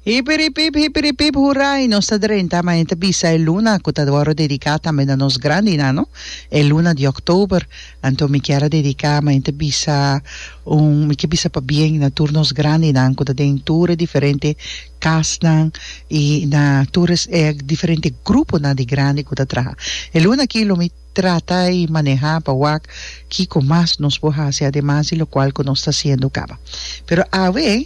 Hipiripip, huray, nostra drenta, ma bisa e luna, cutadoro dedicata a nos grandi, no? E luna di oktober, anto mi chiara dedicata, ma bisa mi che bisa pa bien na turnos grandi, na cuta den ture differenti casnan, e na tures differenti gruppo na di grandi cuta tra. E luna kilo mi trata y manejar para wak kiko más nos puede hacer además y lo cual que nos está haciendo caba. Pero a ver,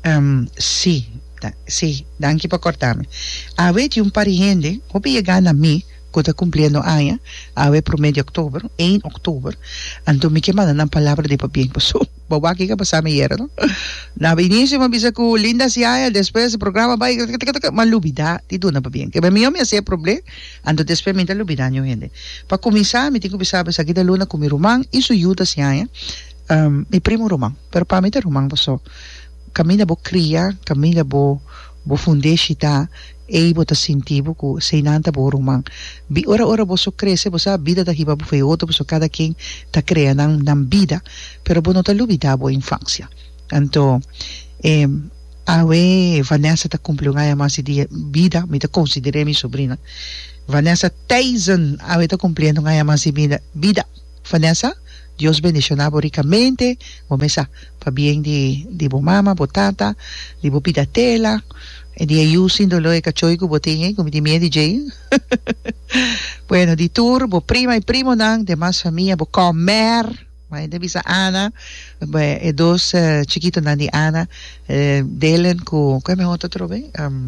sí, danke por cortarme. A ver, un par de gente, o llegan a mí, que está cumpliendo años, a ver, promedio de octubre, 1 octubre, entonces me queman una palabra de papel, pues, boba que pasa me hiera, ¿no? Na inicio me dice que linda si hay, después el programa va y malubida, y tú no papel, que me hacía problema, entonces después me lubida, yo gente. Para comenzar, me tengo que pensar, pues aquí de luna con mi román, y su ayuda si hay, mi primo román, pero para mí el román, pues, camina bo cria, camina bo fundeshita, e bo ta sentivo ku seinanta bo rumang. Bi ora bo so crece, bo sa vida da hiba bo feoto, bo so cada quien ta crea nan vida, pero bo no ta lubida bo infancia. Anto awe Vanessa ta cumpliu ngaya mas di vida, me ta consideré mi sobrina. Vanessa Tyson awe ta cumpliendo ngaya mas vida. Vanessa, Dios bendicionaba ricamente, o mesa, pa bien de bo mama, bo tata, de bo pidatela, e di ayusin lo e cachoy ko botinge, como di mia DJ. Bueno, di tour, bo prima e primo nang, de mas familia, bo comer, ma de bisa Ana, e dos chiquitos nang di Ana, delen ko, kaya me hoto trobe?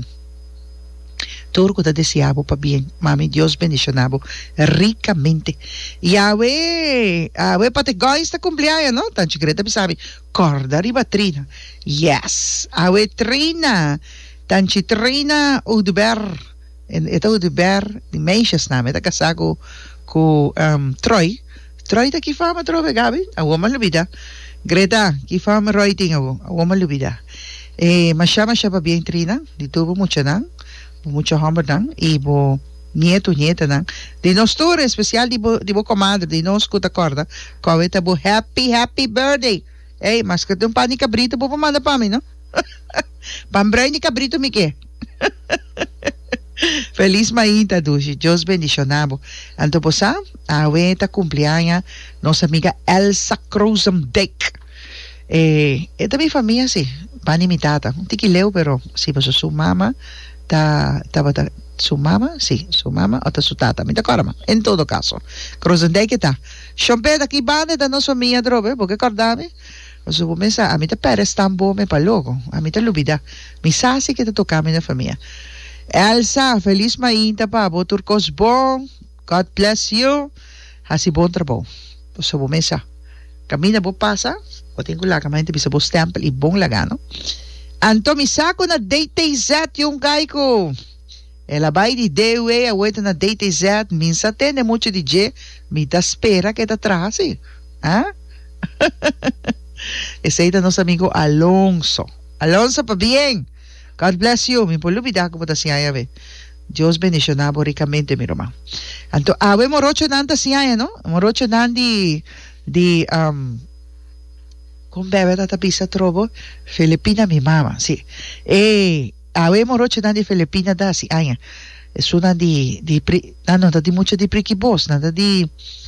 Turco te deseaba para bien, mami, Dios bendicionaba ricamente. Y a ver, para te esta cumpleaños, ¿no? Tan chiquita, sabe, corda arriba Trina. Yes, a ver, Trina, tan chitrina Udber, esta Udber, de meisjes naam, esta casado con Troy. Troy de aquí fama trove, Gabi, a woman lubida. Greta, aquí fama writing, a woman lubida. Mashama shaba bien Trina, di tuvo mucho, ¿no? Mucho hombre dan y bo nieta dan de nos tour especial de bo comadre de nos que te acorda coaveta bo happy birthday mas que tem pan de cabrito bo manda para mim não pan branco de cabrito me que feliz maíta duche Dios bendicionado anto posa a weta cumpleaños nossa amiga Elsa Cruzendijk esta mi familia sí pan imitada un tiquileu pero si vos su mamá su mamá, sí, su mamá o su tata, me acorda, en todo caso. Cruzendijk está. Chompeda aqui bande da nossa minha drobe, porque acordame. O su mesa, a mí te peres tan bom me pa logo, a mí te lubida. Mi sasi que te tocame na família. Elsa, feliz mainta pa, bo turcos bom, God bless you. Hasi bom trabalho. O su mesa, camina bo passa, o tengo la caminha bisa bo stempel e bom lagano. Anto mi saco na DTZ yung guy ko. Ela vai de DUE a weta na DTZ. Minsa tene muito DJ. Me da espera que tá atrás. Ah? Esse aí da nosso amigo Alonso. Alonso pa bien. God bless you. Me polo vida como ta siya ve. Dios bendicionado ricamente mi Roma. Anto awe morocho nanta siya no? Morocho nandi di con bebe da tapisa trovo Filipina mi mamá sí habemos roche de Filipina da si aya es una nada di mucho di priquibos nada di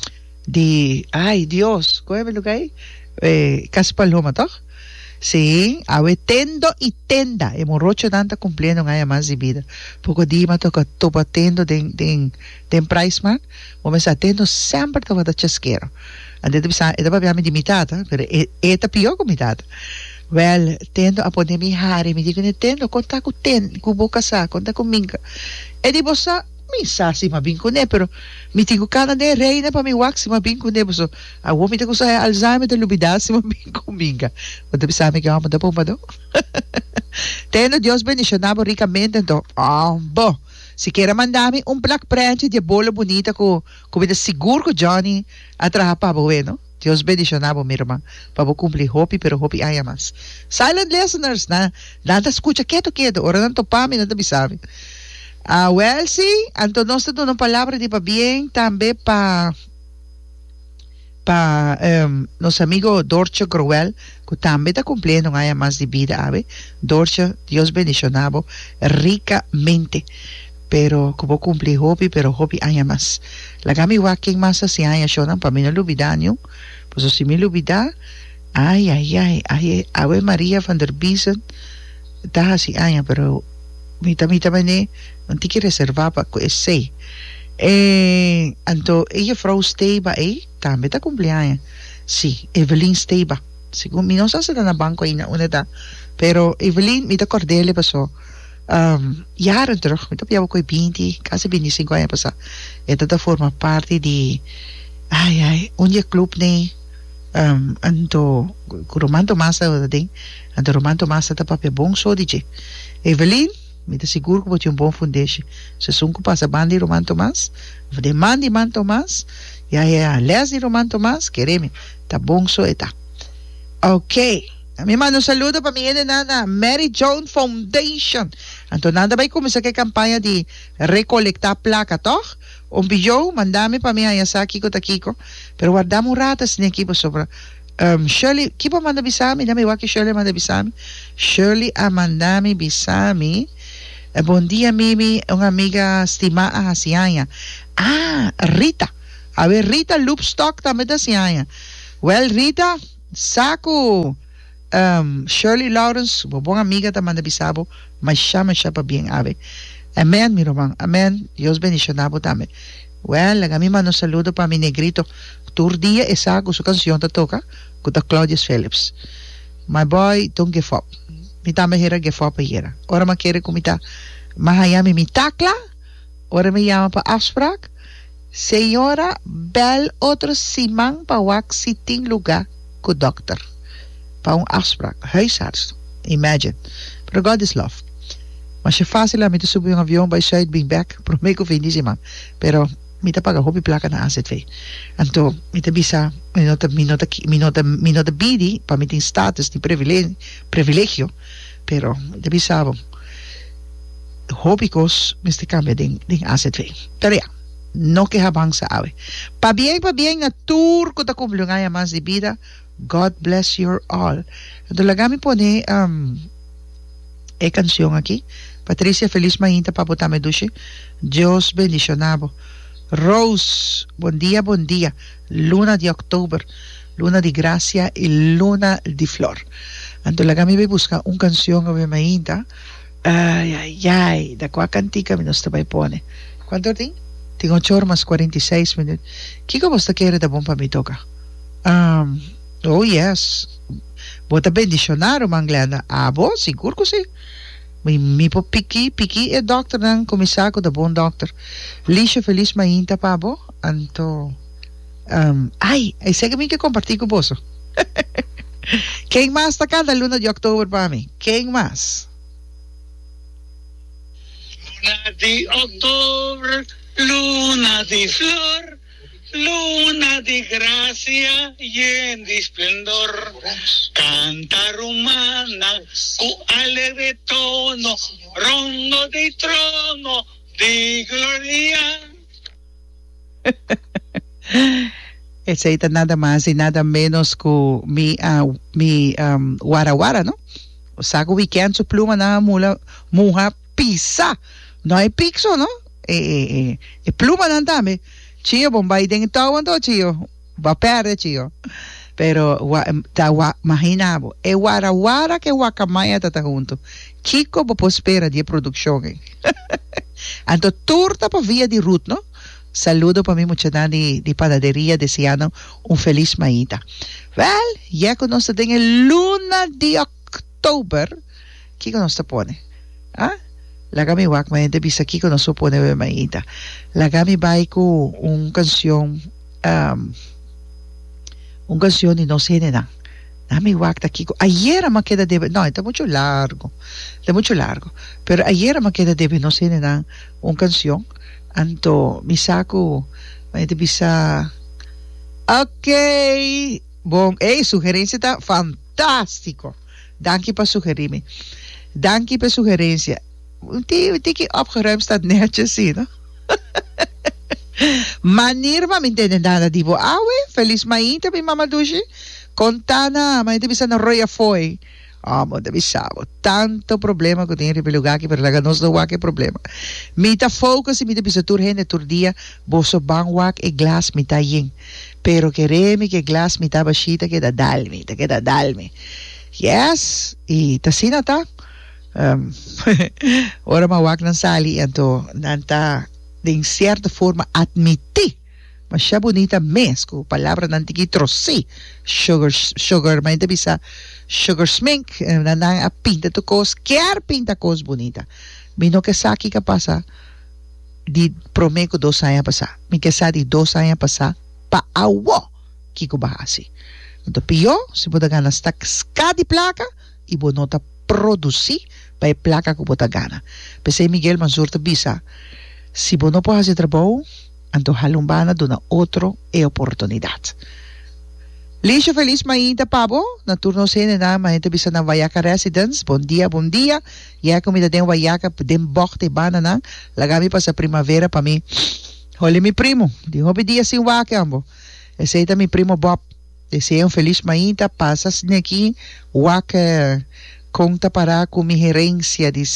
ay Dios ¿cómo lo que hay? Casi paloma toch sí ave tendo y tenda hemos roche tanta cumpliendo en aya más de vida poco dima toca topa tendo den price man o me sa tendo sempre topa da chasquero ande bisa eda pa mi limitata pero eta pior comitata well tendo a poner mi hari mi dico ne tendo conta con boca sa conta con minga e di bossa mi sa si ma bin con ne pero mi tigo kana de reina pa mi wax ma bin con ne bosso a wo mi te cosa Alzheimer de lubidasi ma bin con minga o te bisa mi que vamos da pompa do tendo Dios bendicionado ricamente então bo se queira mandar-me plaque print de bolo bonita com comida seguro com Johnny atrás para bueno Dios bendicionado mi irmã para cumprir hopi pero hopi haya más silent listeners nada escucha quieto ora não topame nada sabe well sí anto nós temos uma palavra de para bien também para pa nos amigo Dorcha Cruel, que también está cumpliendo un año más de vida, ave. Dorcha, Dios bendicionado ricamente. Pero como cumplí hobby, pero hobby año más. La gami waking más así año shonan, para mí no lo olvidaño. Pues si me lo olvida, ay, Ave María van der Biesen, está así año, pero mita también, no te quiere reservar para que sei. Anto, ella Frau Steiba, también está cumpleaños. Sí, Evelyn Steiba. Según mi no sé si está en el banco ahí, una edad. Pero Evelyn, mita Cordele pasó. Jaren terug, met op jou ook 20, casi 25 años pasado. Esta forma parte de, un club ne, anto, romanto massa, dat ding, anto romanto massa, dat papje bon so, DJ. Evelyn, met de seguro que bote bom foundation. Se sunko passa bandi romanto mas, de mandi man Tomás, les di romanto mas, quereme, tá bom so eta. Okay. Mi mano saludo para mi nana Mary Joan Foundation. Anto nada vai começar que campanha de recolectar placa, toch? Bilhão, mandame para mim Ayasaki ko takiko. Pero guardamos ratas nem aqui sobre Shirley, kipo manda bisami, dame waki Shirley manda bisami. Shirley amandami bisami. Bom dia, Mimi, uma amiga estimada hasianya. Rita. A ver, Rita Loopstock também da hasianya. Well, Rita, saco Shirley Lawrence, buena amiga también de Bisabo, mas chama para bien ave. Amén, mi román, amén. Dios bendicionado también. Well, la misma nos saludo para mi negrito. Tur día esa con su canción te toca, con Claudius Phillips. My boy, don't give up. Mi también quiere give up ayer. Ahora me quiere comita. Mahayami mi takla. Ahora me llama para afspraak. Señora, bel otro simang para wak sitting lugar con doctor. Para een afspraak, huisarts. Imagine. Pero God is love. Mas é fácil a mim te subir um avião by Zuid bring back. Prometo finíssima. Pero me te paga hobby placa na AZV. Então, me te bisa, minota bidi, para me ter status de privilegio. Pero, me te bisa, hobby kos, me te cambia ding AZV. Pero ja, no que habang sa awe. Pa bien, na tour ko ta kumplungaya mas de vida. God bless you all. Dolagami pone canción aquí. Patricia, feliz mañana para botarme duche. Dios bendicionado. Rose, buen día. Luna de octubre, luna de gracia y luna de flor. Dolagami me busca una canción a mañana. Ay, da cual cantica me nos te va a poner. ¿Cuánto tiene? Tengo 8 horas más 46 minutos. ¿Qué como usted quiere de bomba me toca? Oh, yes. Bota bendicionar, Manglana. Bo, seguro que sim. Mi po piki é doctor ng komisako da bom doctor. Lisha feliz mainta pa bo. Anto. Segue que compartir com você. Quem mais tá cada luna de outubro para mim? Quem mais? Luna de outubro, luna de flor. Luna de gracia y en de esplendor, cantar humana, cu alegre tono, rondo de trono, de gloria. Esa nada más y nada menos que mi guaraguara, ¿no? O sea, que weekend su pluma na muja pisa. No hay pixo, ¿no? Pluma na dame. Chio, bombay din tawan to, chio. Va perde, chio. Pero, imaginabo, warawara que wakamaya tata junto. Chico, po espera de producción. Anto, turta pa via de root, ¿no? Saludo para mi muchacha de panadería, deseando un feliz maíta. Well, ya conoce el luna de octubre. ¿Qué conoce pone? La gami wak ma de bisa aquí conoce pone maíta. La gami baico un canción y no sé nada. Gami wak ta kiko. Ayer me queda de no, está mucho largo. Pero ayer me queda de no sé nada un canción. Anto misaku de bisa. Okay. Bom, sugerencia está fantástico. Dankie para sugerirme. Dankie per sugerencia. Die opgeruimd staat netjes, zie je. Manirma me entiende nada, digo, feliz maíta, mi mamá dushi, contana, maíta bisa na roya foi. Mo deve saber, tanto problema que tem em lugar que para nós não há que problema. Mita focus e mita bisa tur hen tur dia, boso bangwak e glass mita yin. Pero quereme que glass mita bashita que da dalme. Yes, e tasina ta. Ora mawak ng sali anto nanta de certa forma admitir. Mas siya bonita mes, ko palabra nantiki trosi. Sugar, may bisa sugar smink, nanang a pinta to cos, quer pinta cos bonita. Mino que saki ka pasa, di promeco 2 anos pasa. Mi que sa di 2 anos pasa, pa awo, kiko bahasi. Então, pior, se botar gana stack di placa, e bonota produzir, pa placa ko botar gana. Pensei Miguel Manzurta bisa, se bono po hacer trabalho, anto halumbana dona outro oportunidad. Lisho feliz maíta pabo, na turno sene na maíta bisa na Vayaka Residence, bom dia, ya comida den Vayaka, den bochte banana, lagami pa sa primavera pa mi, holi mi primo, di hobi dia sin wake ambo, aceita mi primo Bob, desejo feliz maíta, pasas aqui, wake, conta para com mi gerência de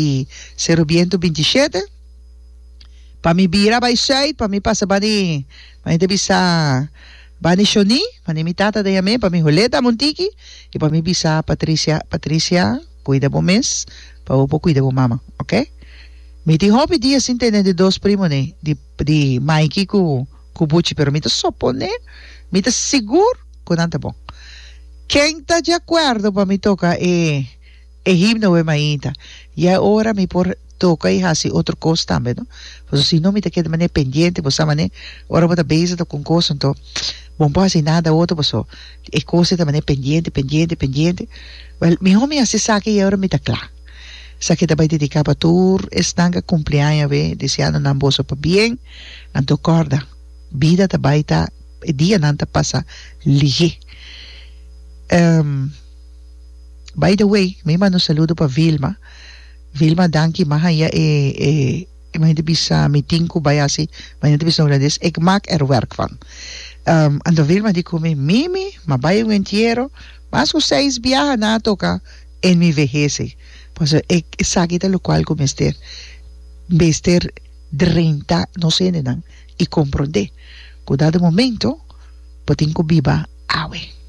027, pa mi bira by side, pa mi pasa bani, maíta bisa, bani Shoni, bani mi tata de yame, pa mi Juleta Montiki, e pa mi bisa Patricia, cuida bo mes, pa upo cuida bo mama, ok? Mi ti hobi dia sintene de 2 primo ne, di Mikey ku buchi, pero mi ta sopone, mi ta seguro, con anta bom. Quem tá de acordo pa mi toca himno e maíta, e agora mi por toca e hasi outro coisa também, não? Porque se não me te queda mané pendiente, você mané, ora bota base com coisa, então, bom pode ser nada outro, você é coisa também pendiente. Well, mi homem assim sabe que agora me tá claro. Sabe que também dedicar para tour, estanga cumpleaños be, deseando na bolsa para bem, então corda, vida também tá, dia nanta passa lige. By the way, me mando saludo para Vilma danki mahaya mahindi bisa meeting ko bayasi mahindi bisa nolades ik maak werk van ando Vilma di come mimi mabayo ng entierro mas ko 6 viaja na toka en mi vejez pues ik sakita lo cual como Mester 30 no sé nenan y comprende ko dado momento potin ko biba awe